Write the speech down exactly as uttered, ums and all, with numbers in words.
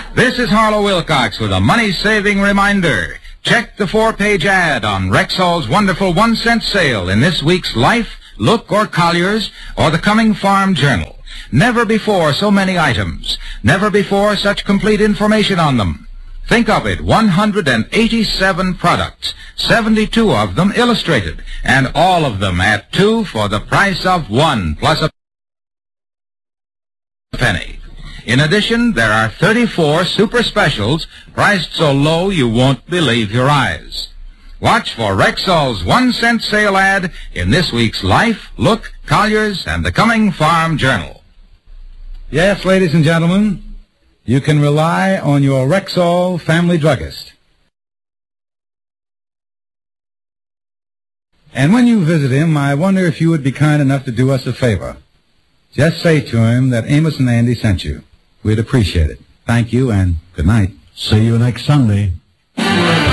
This is Harlow Wilcox with a money-saving reminder. Check the four-page ad on Rexall's wonderful one-cent sale in this week's Life, Look, or Collier's, or the Coming Farm Journal. Never before so many items. Never before such complete information on them. Think of it, one hundred eighty-seven products, seventy-two of them illustrated, and all of them at two for the price of one, plus a penny. In addition, there are thirty-four super specials priced so low you won't believe your eyes. Watch for Rexall's one-cent sale ad in this week's Life, Look, Collier's, and the Coming Farm Journal. Yes, ladies and gentlemen, you can rely on your Rexall family druggist. And when you visit him, I wonder if you would be kind enough to do us a favor. Just say to him that Amos and Andy sent you. We'd appreciate it. Thank you, and good night. See you next Sunday.